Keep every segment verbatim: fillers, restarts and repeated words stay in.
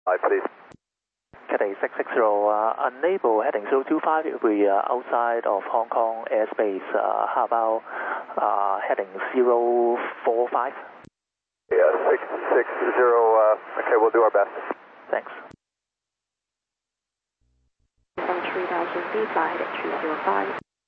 Hi, please. Cathay six six zero, uh, unable heading zero two five, we are outside of Hong Kong airspace. Uh, how about uh, heading zero four five? Yeah, six six zero, uh, okay, we'll do our best. Thanks. From three thousand feet, flight at three zero five.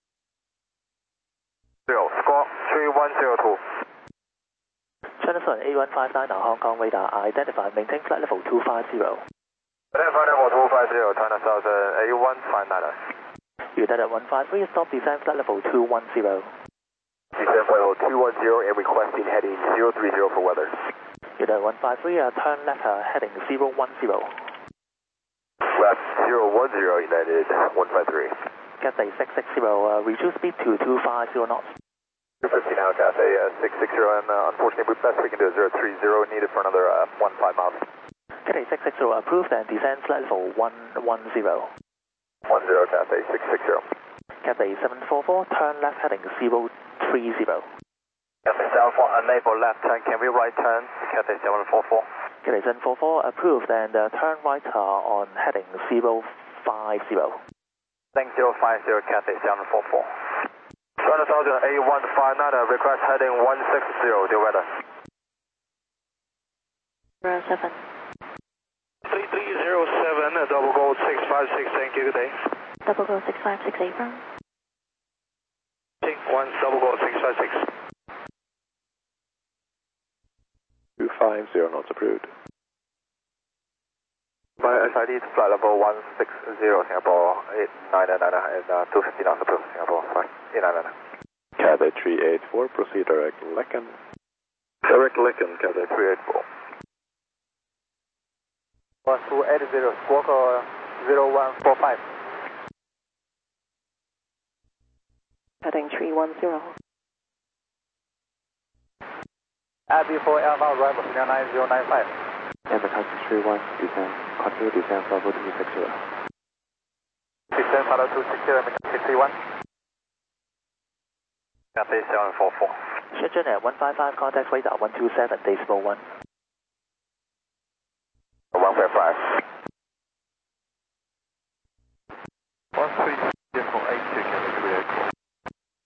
Zero, squawk three one zero two. China Sun A one five nine on Hong Kong radar, identified, maintain flight level two five zero. Identify level two five zero, China Southern A one five nine. United one five three, stop descent flight level two one zero. Descent flight level two one zero and requesting heading zero three zero for weather. United one five three, uh, turn left, uh, heading zero one zero. Left zero one zero, United one five three. Cathay six six zero, uh, reduce speed to two five zero knots. two fifty now, Cathay uh, six six zero, and uh, unfortunately, best we can do is zero three zero, needed for another uh, one five miles. Cathay six six zero, approved and descend flight level one one zero. one zero, Cathay six six zero. Cathay seven four four, turn left heading zero three zero. Cathay seven four, unable left turn, can we right turn? Cathay seven four four. Cathay seven four four, approved and uh, turn right uh, on heading zero five zero. Thank zero five zero, Cathay seven four four. China Southern A one five nine, request heading one six zero, dear weather. Zero seven. three three zero seven, double gold six five six, thank you, good day. Double go six five six eight from. Take one, double gold six five six. two five zero knots approved. My S I D is flight level one six zero, Singapore eight nine nine nine, and uh, two fifty knots approved, Singapore flight eight nine nine nine. Cathay three eight four, proceed direct Lecken. Direct Lincoln, Cathay three eight four. one two eight zero, squawk zero one four five. Heading three one zero. Abbey for Alpha, arrival nine zero nine five. Advertising three one, descend, continue descent level two six zero. Descent follow two six zero, six three one. Cathay seven four four. Shenzhen at one five five, contact radar one two seven, decibel one. one five five.